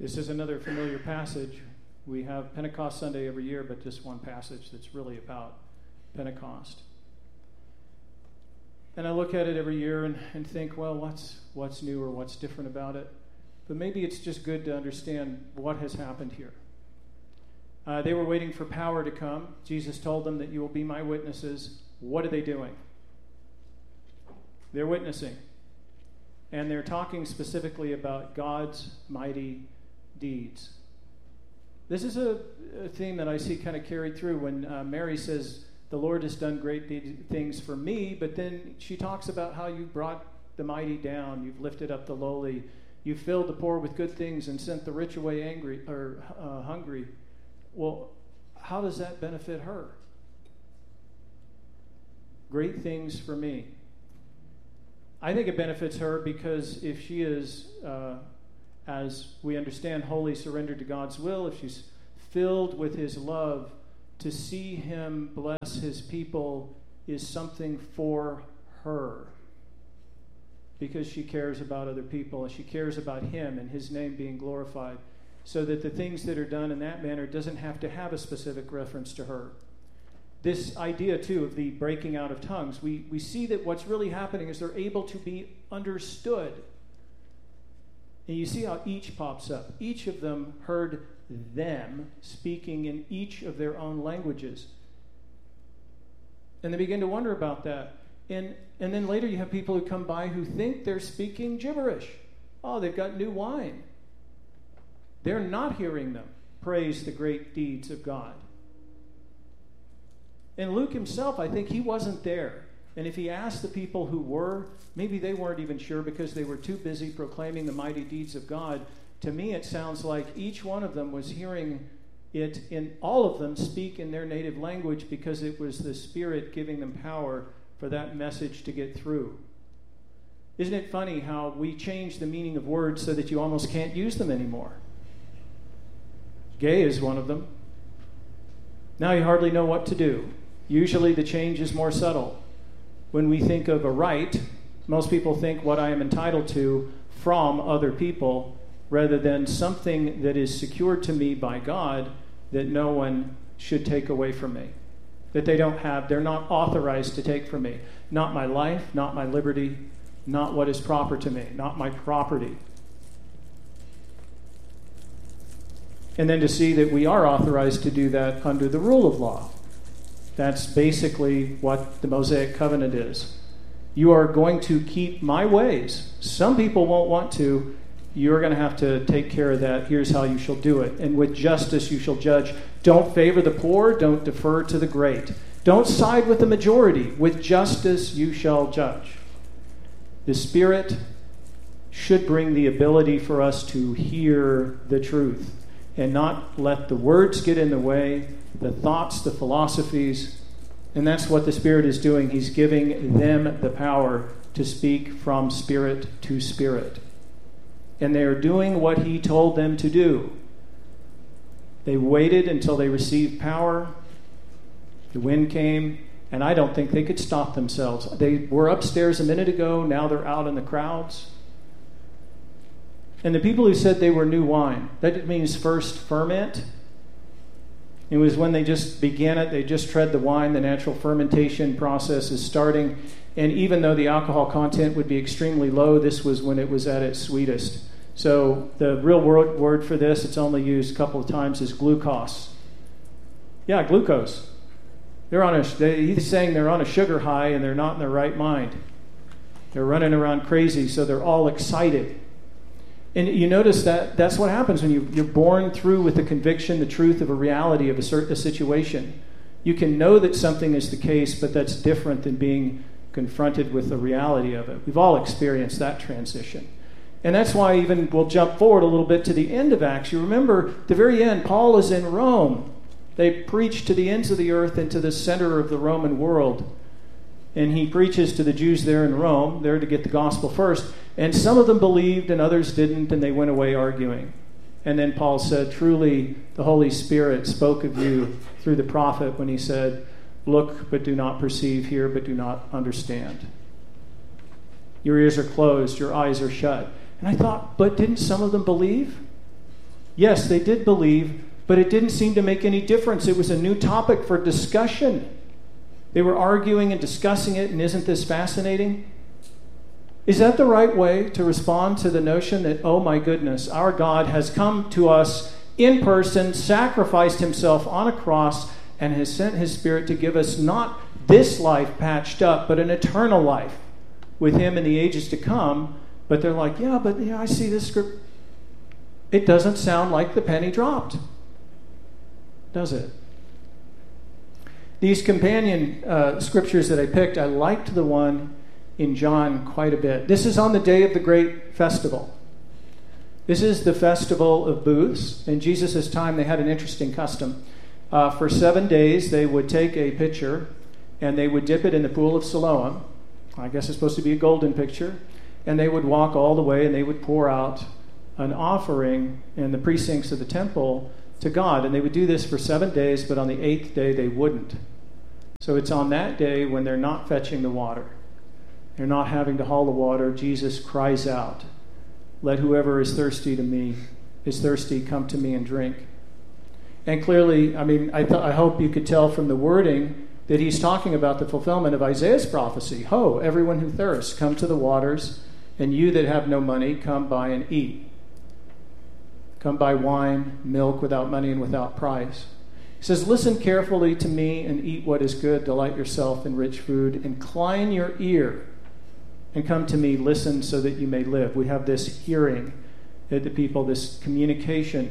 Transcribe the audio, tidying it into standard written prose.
This is another familiar passage. We have Pentecost Sunday every year, but just one passage that's really about Pentecost. And I look at it every year and think, well, what's new or what's different about it? But maybe it's just good to understand what has happened here. They were waiting for power to come. Jesus told them that you will be my witnesses. What are they doing? They're witnessing. And they're talking specifically about God's mighty deeds. This is a theme that I see kind of carried through when Mary says, the Lord has done great things for me, but then she talks about how you brought the mighty down, you've lifted up the lowly, you filled the poor with good things and sent the rich away hungry. Well, how does that benefit her? Great things for me. I think it benefits her because if she is, as we understand, wholly surrendered to God's will, if she's filled with his love, to see him bless his people is something for her. Because she cares about other people and she cares about him and his name being glorified. So that the things that are done in that manner doesn't have to have a specific reference to her. This idea, too, of the breaking out of tongues, we see that what's really happening is they're able to be understood. And you see how each pops up. Each of them heard them speaking in each of their own languages. And they begin to wonder about that. And then later you have people who come by who think they're speaking gibberish. Oh, they've got new wine. They're not hearing them praise the great deeds of God. And Luke himself, I think he wasn't there. And if he asked the people who were, maybe they weren't even sure because they were too busy proclaiming the mighty deeds of God. To me, it sounds like each one of them was hearing it, in all of them speak in their native language because it was the Spirit giving them power for that message to get through. Isn't it funny how we change the meaning of words so that you almost can't use them anymore? Gay is one of them. Now you hardly know what to do. Usually the change is more subtle. When we think of a right, most people think what I am entitled to from other people rather than something that is secured to me by God that no one should take away from me. That they don't have, they're not authorized to take from me. Not my life, not my liberty, not what is proper to me, not my property. And then to see that we are authorized to do that under the rule of law. That's basically what the Mosaic covenant is. You are going to keep my ways. Some people won't want to. You're going to have to take care of that. Here's how you shall do it. And with justice you shall judge. Don't favor the poor. Don't defer to the great. Don't side with the majority. With justice you shall judge. The Spirit should bring the ability for us to hear the truth and not let the words get in the way, the thoughts, the philosophies. And that's what the Spirit is doing. He's giving them the power to speak from spirit to spirit. And they are doing what he told them to do. They waited until they received power. The wind came, and I don't think they could stop themselves. They were upstairs a minute ago. Now they're out in the crowds. And the people who said they were new wine, that means first ferment. It was when they just began it, they just tread the wine, the natural fermentation process is starting. And even though the alcohol content would be extremely low, this was when it was at its sweetest. So the real word for this, it's only used a couple of times, is glucose. Yeah, glucose. He's saying they're on a sugar high and they're not in their right mind. They're running around crazy, so they're all excited. And you notice that that's what happens when you're born through with the conviction, the truth of a reality of a situation. You can know that something is the case, but that's different than being confronted with the reality of it. We've all experienced that transition. And that's why even we'll jump forward a little bit to the end of Acts. You remember, the very end, Paul is in Rome. They preach to the ends of the earth and to the center of the Roman world. And he preaches to the Jews there in Rome, there to get the gospel first. And some of them believed and others didn't, and they went away arguing. And then Paul said, truly, the Holy Spirit spoke of you through the prophet when he said, look but do not perceive, hear but do not understand. Your ears are closed, your eyes are shut. And I thought, but didn't some of them believe? Yes, they did believe, but it didn't seem to make any difference. It was a new topic for discussion. They were arguing and discussing it, and isn't this fascinating? Is that the right way to respond to the notion that, oh my goodness, our God has come to us in person, sacrificed himself on a cross, and has sent his Spirit to give us not this life patched up, but an eternal life with him in the ages to come? But they're like, yeah, but I see this script. It doesn't sound like the penny dropped, does it? These companion scriptures that I picked, I liked the one in John quite a bit. This is on the day of the great festival. This is the festival of booths. In Jesus' time, they had an interesting custom. For 7 days, they would take a pitcher and they would dip it in the pool of Siloam. I guess it's supposed to be a golden pitcher. And they would walk all the way and they would pour out an offering in the precincts of the temple to God. And they would do this for 7 days, but on the 8th day, they wouldn't. So it's on that day when they're not fetching the water. They're not having to haul the water. Jesus cries out, "Let whoever is thirsty come to me and drink." And clearly, I hope you could tell from the wording that he's talking about the fulfillment of Isaiah's prophecy. Ho, everyone who thirsts, come to the waters, and you that have no money, come buy and eat. Come buy wine, milk without money and without price. He says, listen carefully to me and eat what is good. Delight yourself in rich food. Incline your ear and come to me. Listen so that you may live. We have this hearing at the people, this communication